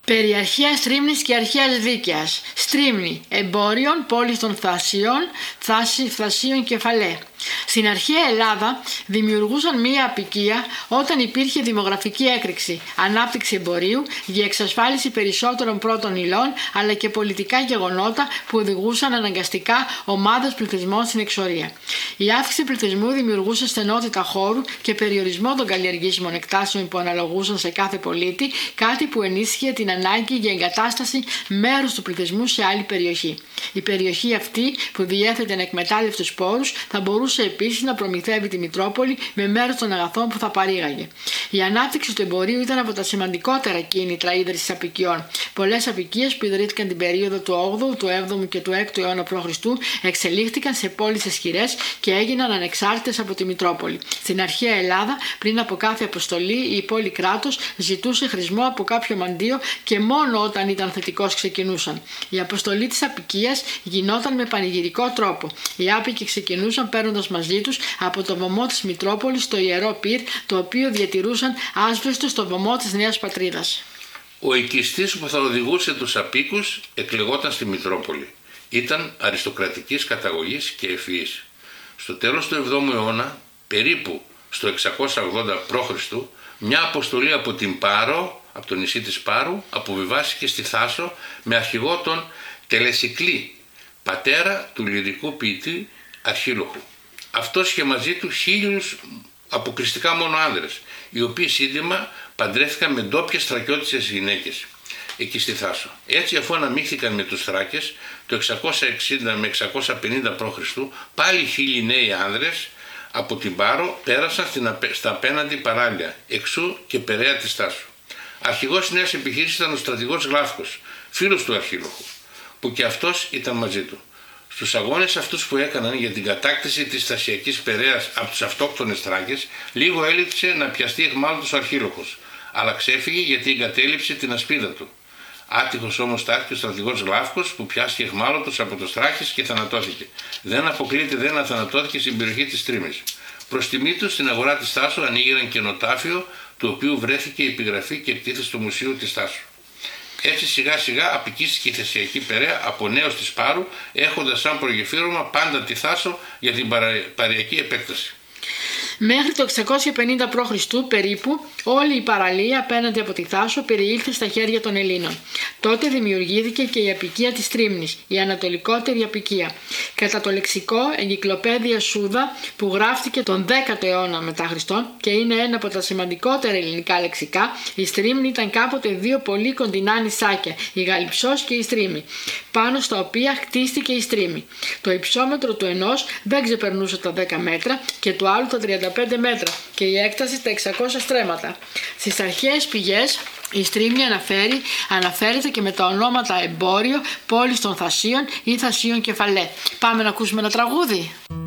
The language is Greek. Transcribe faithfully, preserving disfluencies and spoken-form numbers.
Περί αρχαίας Στρίμνης και αρχαίας Δίκαιας. Στρίμνη, εμπόριον, πόλης των Θασίων, θάση, Θασίων κεφαλέ. Στην αρχαία Ελλάδα δημιουργούσαν μία αποικία όταν υπήρχε δημογραφική έκρηξη, ανάπτυξη εμπορίου για εξασφάλιση περισσότερων πρώτων υλών, αλλά και πολιτικά γεγονότα που οδηγούσαν αναγκαστικά ομάδες πληθυσμών στην εξορία. Η αύξηση πληθυσμού δημιουργούσε στενότητα χώρου και περιορισμό των καλλιεργήσιμων εκτάσεων που αναλογούσαν σε κάθε πολίτη, κάτι που ενίσχυε την ανάγκη για εγκατάσταση μέρους του πληθυσμού σε άλλη περιοχή. Η περιοχή αυτή, που διέθετε ανεκμετάλλευτους πόρους, θα μπορούσε επίσης να προμηθεύει τη Μητρόπολη με μέρος των αγαθών που θα παρήγαγε. Η ανάπτυξη του εμπορίου ήταν από τα σημαντικότερα κίνητρα ίδρυσης αποικιών. Πολλές αποικίες που ιδρύθηκαν την περίοδο του όγδοου, του έβδομου και του έκτου αιώνα π.Χ. εξελίχθηκαν σε πόλεις ισχυρές και έγιναν ανεξάρτητες από τη Μητρόπολη. Στην αρχαία Ελλάδα, πριν από κάθε αποστολή, η πόλη κράτος ζητούσε χρησμό από κάποιο μαντίο και μόνο όταν ήταν θετικός ξεκινούσαν. Η αποστολή της αποικίας γινόταν με πανηγυρικό τρόπο. Οι άπικοι ξεκινούσαν παίρνοντας μαζί τους από το βωμό της Μητρόπολης το ιερό πυρ, το οποίο διατηρούσαν άσβεστο στο βωμό της νέας πατρίδας. Ο οικιστής που θα οδηγούσε τους απίκους εκλεγόταν στη Μητρόπολη. Ήταν αριστοκρατικής καταγωγής και ευφυής. Στο τέλος του εβδόμου αιώνα, περίπου στο εξακόσια ογδόντα π.Χ., μια αποστολή από την Πάρο, από το νησί της Πάρου, αποβιβάστηκε στη Θάσο με αρχηγό τον Τελεσικλή, πατέρα του λυρικού ποιητή Αρχίλοχου. Αυτός είχε μαζί του χίλιους αποκριστικά μόνο άνδρες, οι οποίοι σύντομα παντρεύτηκαν με ντόπιες θρακιώτισσες γυναίκες εκεί στη Θάσο. Έτσι, αφού αναμίχθηκαν με τους Θράκες το εξακόσια εξήντα με εξακόσια πενήντα π.Χ., πάλι χίλιοι νέοι άνδρες από την Πάρο πέρασαν στην απε... στα απέναντι παράλια, εξού και Περαία της Θάσου. Αρχηγός της νέας επιχείρησης ήταν ο στρατηγός Γλάφκος, φίλος του Αρχίλοχου, που και αυτός ήταν μαζί του. Στους αγώνες αυτούς που έκαναν για την κατάκτηση της Θασιακής Περαίας από τους αυτόκτονες Θράκες, λίγο έλειψε να πιαστεί αιχμάλωτος ο Αρχίλοχος, αλλά ξέφυγε γιατί εγκατέλειψε την ασπίδα του. Άτυχος όμως στάθηκε ο στρατηγός Γλάφκος που πιάστηκε αιχμάλωτος από τους Θράκες και θανατώθηκε. Δεν αποκλείεται δεν να θανατώθηκε στην περιοχή της Τρίμης. Προς τιμή του, στην αγορά της Θάσου ανοίγηραν κενοτάφιο, του οποίου βρέθηκε η επιγραφή και εκτίθεση του Μουσείου της Θάσου. Έτσι σιγά σιγά απικίστηκε η Θεσσαλική Περαία από νέος της Πάρου, έχοντας σαν προγεφύρωμα πάντα τη Θάσο για την παραιακή επέκταση. Μέχρι το εξακόσια πενήντα π.Χ. περίπου όλη η παραλία απέναντι από τη Θάσο περιήλθε στα χέρια των Ελλήνων. Τότε δημιουργήθηκε και η αποικία της Τρίμνης, η ανατολικότερη αποικία. Κατά το λεξικό Εγκυκλοπαίδεια Σούδα που γράφτηκε τον δέκατο αιώνα μετά Χριστόν και είναι ένα από τα σημαντικότερα ελληνικά λεξικά, η Στρίμνη ήταν κάποτε δύο πολύ κοντινά νησάκια, η Γαλιψός και η Στρίμη, πάνω στα οποία χτίστηκε η Στρίμη. Το υψόμετρο του ενός δεν ξεπερνούσε τα δέκα μέτρα και του άλλου τα τριάντα πέντε μέτρα και η έκταση τα εξακόσια στρέμματα. Στις αρχαίες πηγές η Στρίμνη αναφέρει, αναφέρεται και με τα ονόματα εμπόριο, πόλης των Θασίων ή Θασίων κεφαλέ. Πάμε να ακούσουμε ένα τραγούδι.